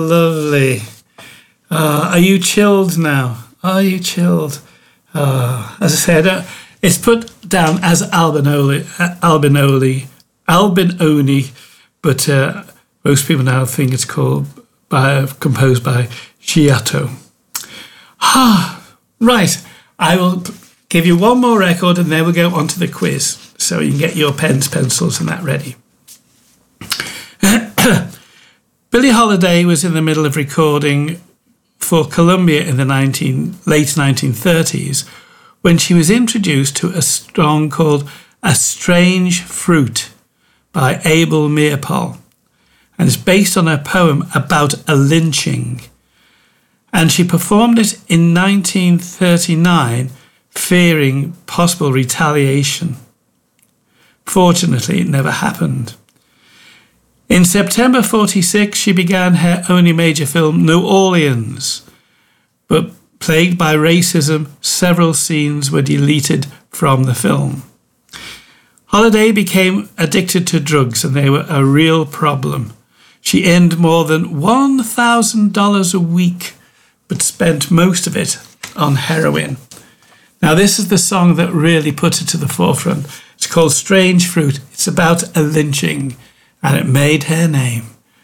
Lovely. Are you chilled now? Are you chilled? As I said, it's put down as Albinoni, but most people now think it's composed by Giotto. Right, I will give you one more record and then we'll go on to the quiz, so you can get your pens, pencils and that ready. Billie Holiday was in the middle of recording for Columbia in the late 1930s when she was introduced to a song called A Strange Fruit by Abel Meeropol, and it's based on a poem about a lynching. And she performed it in 1939, fearing possible retaliation. Fortunately, it never happened. In September 1946, she began her only major film, New Orleans, but plagued by racism, several scenes were deleted from the film. Holiday became addicted to drugs, and they were a real problem. She earned more than $1,000 a week, but spent most of it on heroin. Now, this is the song that really put it to the forefront. It's called Strange Fruit. It's about a lynching, and it made her name.